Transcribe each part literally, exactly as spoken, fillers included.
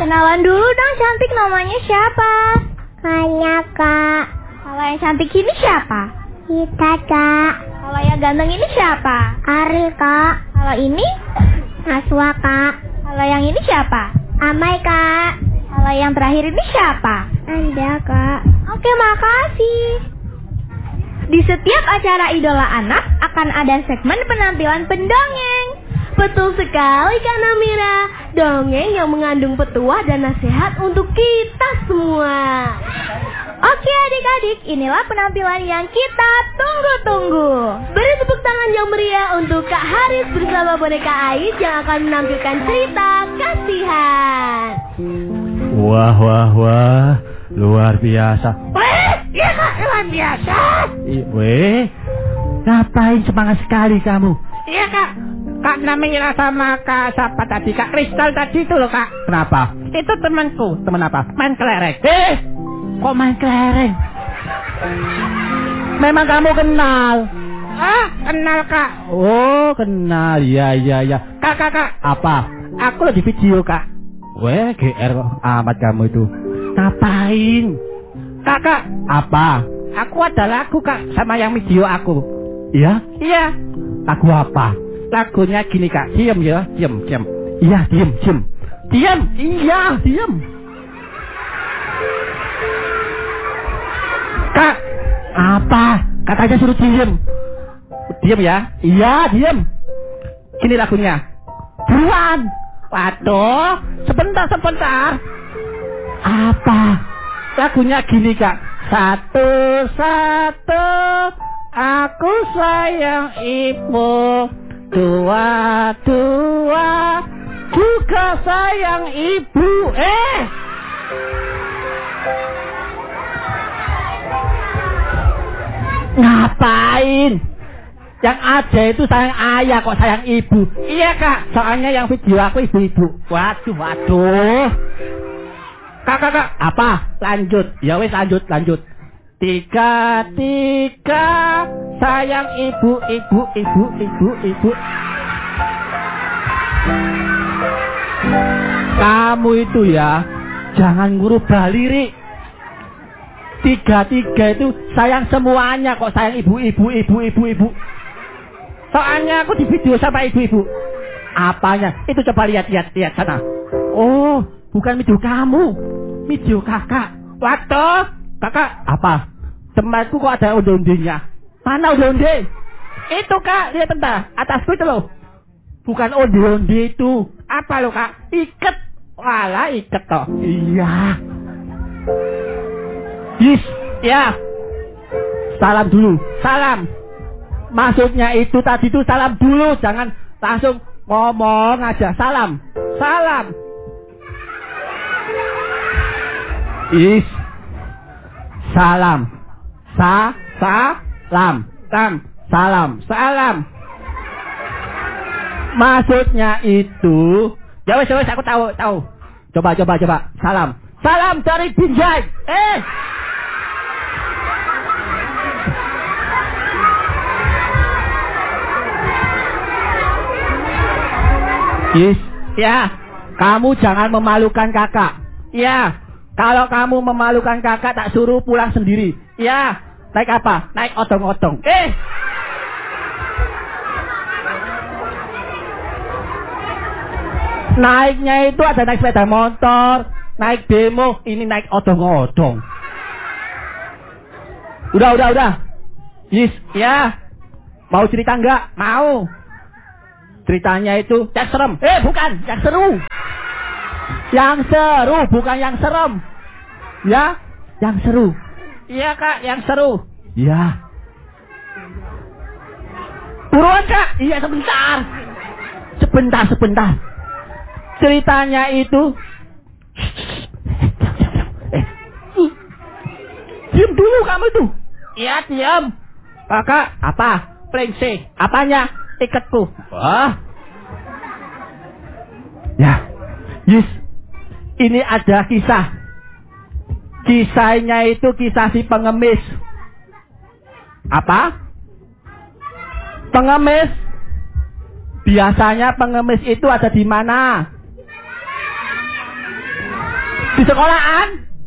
Kenalan dulu dong, cantik, namanya siapa? Kanya Kak. Kalau yang cantik ini siapa? Kita Kak. Kalau yang ganteng ini siapa? Ari Kak. Kalau ini? Naswa Kak. Kalau yang ini siapa? Amai Kak. Kalau yang terakhir ini siapa? Anda Kak. Oke, makasih. Di setiap acara Idola Anak akan ada segmen penampilan pendongeng. Betul sekali Kak Namira. Dongeng yang mengandung petuah dan nasihat untuk kita semua. Oke adik-adik, inilah penampilan yang kita tunggu-tunggu. Beri tepuk tangan yang meriah untuk Kak Haris bersama boneka Ais yang akan menampilkan cerita kasihan. Wah, wah, wah, luar biasa. Weh, iya Kak, luar biasa. Weh, ngapain semangat sekali kamu? Iya Kak, Kak Namira sama Kak siapa tadi, Kak Kristal tadi itu loh Kak. Kenapa? Itu temanku. Temen apa? Main kelereng. Eh, kok main kelereng? Memang kamu kenal? Ah, kenal Kak. Oh, kenal, ya, ya, ya. Kak, Kak, Kak. Apa? Aku lagi video Kak. Weh, G R amat kamu itu. Ngapain? Kak, Kak. Apa? Aku ada lagu Kak sama yang video aku. Iya? Iya. Lagu apa? Lagunya gini Kak, diem ya, diem, diem. Iya, diem, diem. Diem, iya, diem. Kak, apa? Katanya suruh diem. diem ya. Iya, diem. Gini lagunya. Buruan. Waduh, sebentar, sebentar. Apa? Lagunya gini Kak. Satu, satu, aku sayang ibu. Dua, dua, juga sayang ibu. Eh, ngapain? Yang ada itu sayang ayah kok sayang ibu. Iya Kak, soalnya yang video aku ibu-ibu. Waduh, waduh. Kak, kak, kak. Apa? Lanjut. Ya wes, lanjut, lanjut. Tiga, tiga, sayang ibu, ibu, ibu, ibu, ibu. Kamu itu ya, jangan ngubah lirik. Tiga-tiga itu sayang semuanya kok sayang ibu, ibu, ibu, ibu, ibu. Soalnya aku di video sama ibu-ibu. Apanya? Itu coba lihat, lihat, lihat sana. Oh, bukan video kamu, video kakak. Waduh, kakak. Apa? Temanku kok ada onde-ondenya. Mana onde-onde? Itu Kak, lihat entah. Atasku itu loh. Bukan onde-onde itu. Apa lo Kak? Iket. Walah, iket toh. Iya. Yes. Ya. Salam dulu. Salam. Maksudnya itu tadi itu salam dulu, jangan langsung ngomong aja. Salam. Salam. Is. Salam. Sa, sa, lam, Tam. salam. Salam. Maksudnya itu, Ya wes, ya wes, aku tahu, tahu. coba, coba, coba. Salam. Salam dari Binjai. Eh. Is. Ya. Kamu jangan memalukan kakak. Ya. Kalau kamu memalukan kakak, tak suruh pulang sendiri. Ya. Naik apa? Naik odong-odong. Eh. Naiknya itu ada naik sepeda motor, naik demo, ini naik odong-odong. Udah, udah, udah. Yes, Ya. mau cerita enggak? Mau. Ceritanya itu Yang serem. Eh, bukan, yang seru. Yang seru, bukan yang serem. Ya, yang seru. Iya Kak, yang seru. Ya. Buruan Kak. Iya, sebentar. Sebentar, sebentar. Ceritanya itu Eh, diam dulu kamu itu. Iya, diam. Kakak, apa? Plengse. Apanya? Tiketku. Wah. Ya. Yes. Ini ada kisah. Kisahnya itu kisah si pengemis. Apa? Pengemis. Biasanya pengemis itu ada di mana? Di sekolahan?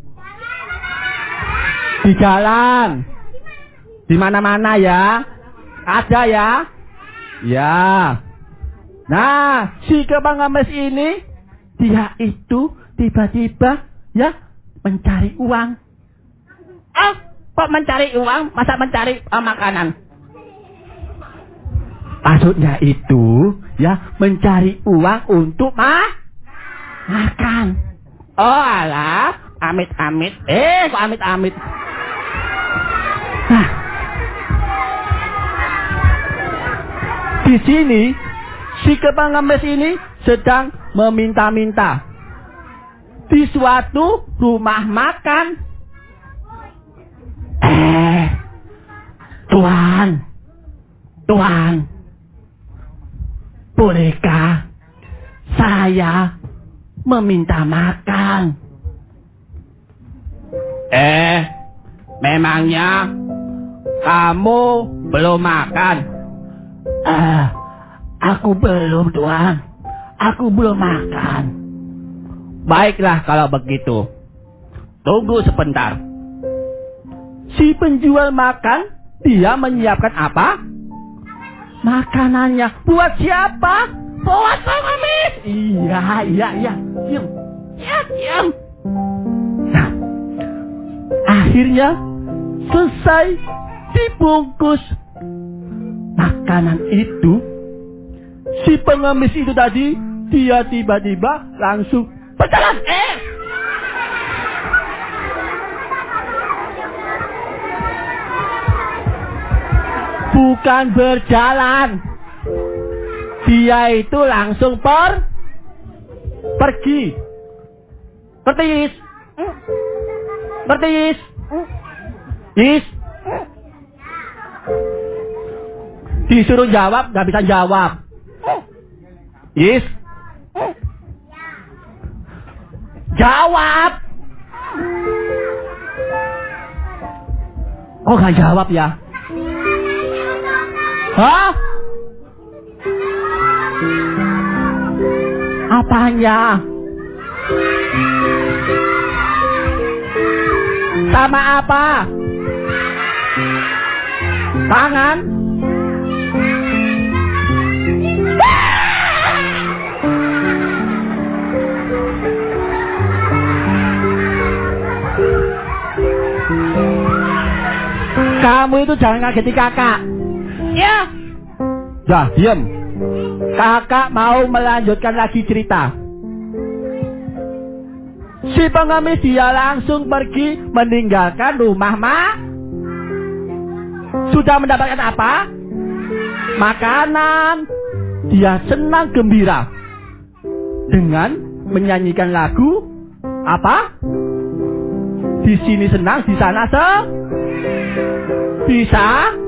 Di jalan? Di mana-mana ya? Ada ya? Ya. Nah, si pengemis ini, dia itu tiba-tiba ya mencari uang. Oh, kok mencari uang? Masa mencari uh, makanan? Maksudnya itu ya mencari uang untuk ma makan. Oh alah, amit-amit. Eh, kok amit-amit? Nah, di sini si pengemis ini sedang meminta-minta di suatu rumah makan. Eh, Tuan, Tuan, bolehkah saya meminta makan? Eh, memangnya kamu belum makan? Ah, aku belum, Tuan. Aku belum makan. Baiklah kalau begitu. Tunggu sebentar. Si penjual makan, dia menyiapkan apa? Makanannya. Buat siapa? Buat pengemis. Iya, iya, iya. Diam. Ya, diam. Nah, akhirnya selesai dibungkus makanan itu. Si pengemis itu tadi, dia tiba-tiba langsung berjalan. Eh! Bukan berjalan. Dia itu langsung per pergi. Pertis. Pertis. Is. Disuruh jawab, gak bisa jawab. Is. Jawab. Oh, gak jawab ya? Hah? Apanya? Sama apa? Tangan? Kamu itu jangan ngageti kakak. Ya. Ya, diam. Kakak mau melanjutkan lagi cerita. Si pengemis dia langsung pergi meninggalkan rumah ma. Sudah mendapatkan apa? Makanan. Dia senang gembira dengan menyanyikan lagu apa? Di sini senang, di sana se bisa